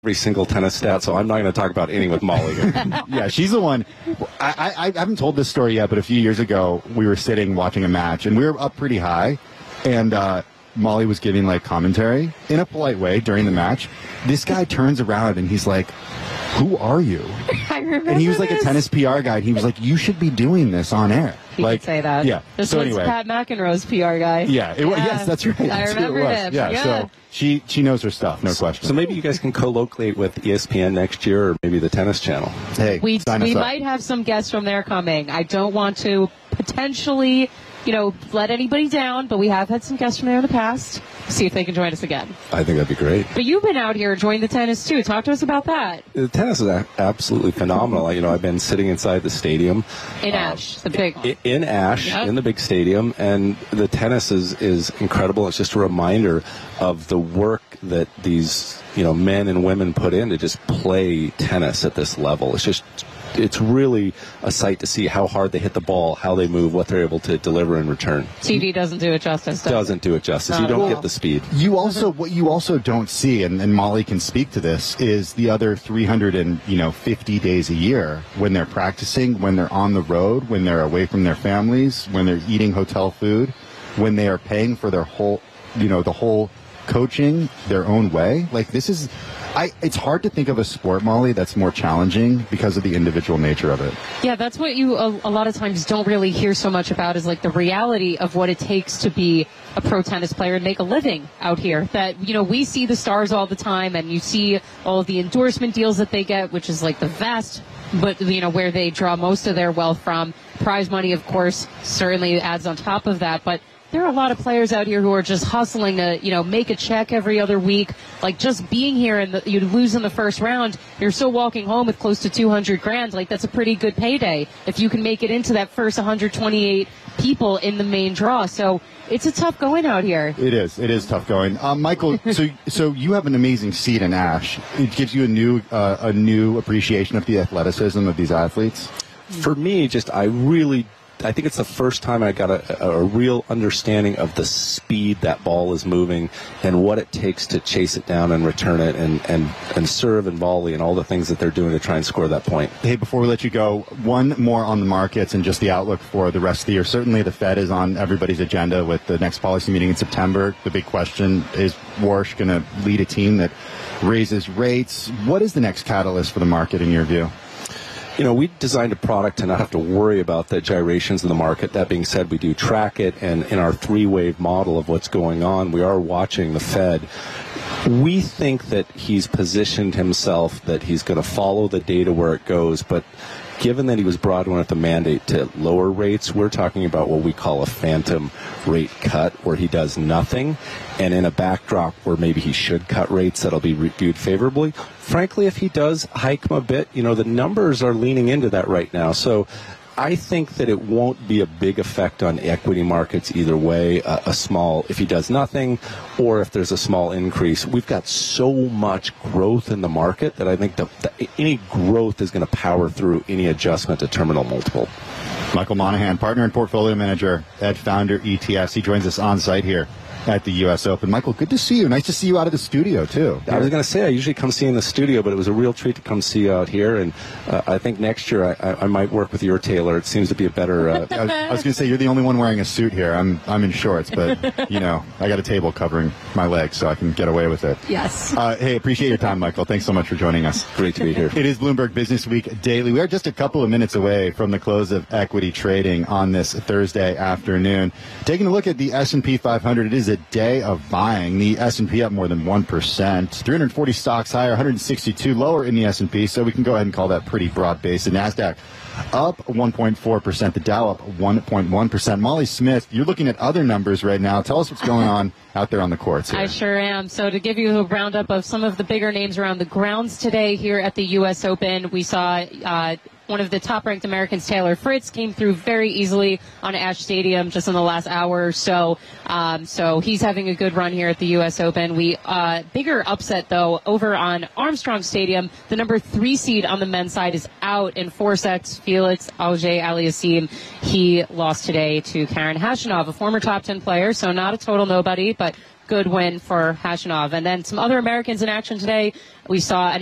every single tennis stat, so I'm not going to talk about any with Molly here. Yeah, she's the one. I haven't told this story yet, but a few years ago, we were sitting watching a match, and we were up pretty high, and Molly was giving, like, commentary in a polite way during the match. This guy turns around, and he's like, who are you? I remember. And he was like this. a tennis PR guy, and he was like, you should be doing this on air. He like, could say that. Yeah. This so was anyway. Pat McEnroe's PR guy. Yeah, yes, that's right. I That's who it remember was. him. Yeah, so she knows her stuff, no question. So maybe you guys can co-locate with ESPN next year, or maybe the Tennis Channel. Hey, We sign us up. might have some guests from there coming. I don't want to potentially, let anybody down, but we have had some guests from there in the past. See if they can join us again. I think that'd be great. But you've been out here enjoying the tennis too. Talk to us about that. The tennis is absolutely phenomenal. I've been sitting inside the stadium. In Ash, the big one. In Ash, Yep. in the big stadium, and the tennis is incredible. It's just a reminder of the work that these men and women put in to just play tennis at this level. It's really a sight to see how hard they hit the ball, how they move, what they're able to deliver in return. TV doesn't do it justice. Doesn't do it justice. You don't get the speed. What you also don't see, and Molly can speak to this, is the other 350 days a year when they're practicing, when they're on the road, when they're away from their families, when they're eating hotel food, when they are paying for their whole, the whole coaching their own way. Like, this is... it's hard to think of a sport, Molly, that's more challenging because of the individual nature of it. Yeah, that's what you a lot of times don't really hear so much about, is like the reality of what it takes to be a pro tennis player and make a living out here. That, we see the stars all the time, and you see all of the endorsement deals that they get, which is like the vast, but where they draw most of their wealth from. Prize money, of course, certainly adds on top of that, but there are a lot of players out here who are just hustling to, make a check every other week. Like, just being here and you lose in the first round, you're still walking home with close to $200,000. Like, that's a pretty good payday if you can make it into that first 128 people in the main draw. So it's a tough going out here. It is tough going. Michael, so you have an amazing seat in Ash. It gives you a new appreciation of the athleticism of these athletes. For me, I think it's the first time I got a real understanding of the speed that ball is moving and what it takes to chase it down and return it and serve and volley and all the things that they're doing to try and score that point. Hey, before we let you go, one more on the markets and just the outlook for the rest of the year. Certainly the Fed is on everybody's agenda with the next policy meeting in September. The big question is Warsh going to lead a team that raises rates? What is the next catalyst for the market in your view? We designed a product to not have to worry about the gyrations in the market. That being said, we do track it, and in our three-wave model of what's going on, we are watching the Fed. We think that he's positioned himself, that he's going to follow the data where it goes, but given that he was brought in with the mandate to lower rates, we're talking about what we call a phantom rate cut, where he does nothing, and in a backdrop where maybe he should cut rates, that'll be viewed favorably. Frankly, if he does hike them a bit, the numbers are leaning into that right now. So I think that it won't be a big effect on equity markets either way, if he does nothing or if there's a small increase. We've got so much growth in the market that I think any growth is going to power through any adjustment to terminal multiple. Michael Monahan, partner and portfolio manager at Founder ETFs. He joins us on site here at the U.S. Open. Michael, good to see you. Nice to see you out of the studio, too. I was going to say, I usually come see you in the studio, but it was a real treat to come see you out here. And I think next year I might work with your tailor. It seems to be a better... I was going to say, you're the only one wearing a suit here. I'm in shorts, but, I got a table covering my legs, so I can get away with it. Yes. Hey, appreciate your time, Michael. Thanks so much for joining us. Great to be here. It is Bloomberg Business Week Daily. We are just a couple of minutes away from the close of equity trading on this Thursday afternoon. Taking a look at the S&P 500, it is a day of buying. The S&P up more than 1%. 340 stocks higher, 162 lower in the S&P, so we can go ahead and call that pretty broad-based. The NASDAQ up 1.4%. The Dow up 1.1%. Molly Smith, you're looking at other numbers right now. Tell us what's going on out there on the courts here. I sure am. So to give you a roundup of some of the bigger names around the grounds today here at the U.S. Open, we saw one of the top-ranked Americans, Taylor Fritz, came through very easily on Ash Stadium just in the last hour or so. So he's having a good run here at the U.S. Open. Bigger upset, though, over on Armstrong Stadium. The number 3 seed on the men's side is out in 4 sets. Felix Auger-Aliassime, he lost today to Karen Khachanov, a former top 10 player, so not a total nobody, but good win for Khachanov. And then some other Americans in action today. We saw